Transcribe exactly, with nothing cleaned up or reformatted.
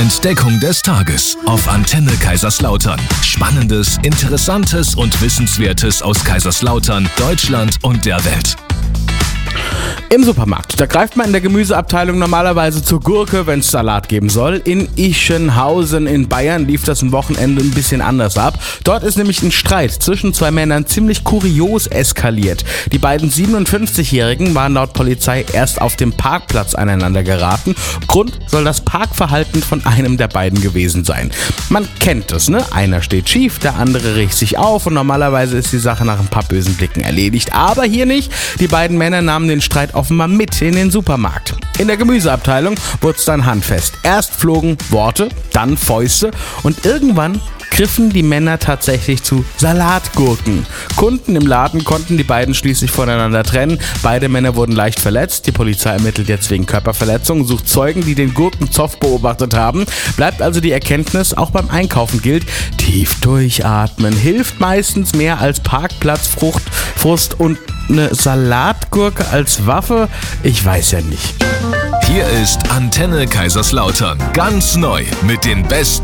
Entdeckung des Tages auf Antenne Kaiserslautern. Spannendes, Interessantes und Wissenswertes aus Kaiserslautern, Deutschland und der Welt. Im Supermarkt, da greift man in der Gemüseabteilung normalerweise zur Gurke, wenn es Salat geben soll. In Ichenhausen in Bayern lief das am Wochenende ein bisschen anders ab. Dort ist nämlich ein Streit zwischen zwei Männern ziemlich kurios eskaliert. Die beiden siebenundfünfzigjährigen waren laut Polizei erst auf dem Parkplatz aneinander geraten. Grund soll das Parkverhalten von einem der beiden gewesen sein. Man kennt es, ne? Einer steht schief, der andere regt sich auf und normalerweise ist die Sache nach ein paar bösen Blicken erledigt. Aber hier nicht. Die beiden Männer nahmen den Streit offenbar mit in den Supermarkt. In der Gemüseabteilung wurde es dann handfest. Erst flogen Worte, dann Fäuste und irgendwann griffen die Männer tatsächlich zu Salatgurken. Kunden im Laden konnten die beiden schließlich voneinander trennen. Beide Männer wurden leicht verletzt. Die Polizei ermittelt jetzt wegen Körperverletzung, sucht Zeugen, die den Gurkenzoff beobachtet haben. Bleibt also die Erkenntnis, auch beim Einkaufen gilt, tief durchatmen hilft meistens mehr als Parkplatzfrucht, Frust und eine Salatgurke als Waffe? Ich weiß ja nicht. Hier ist Antenne Kaiserslautern. Ganz neu mit den besten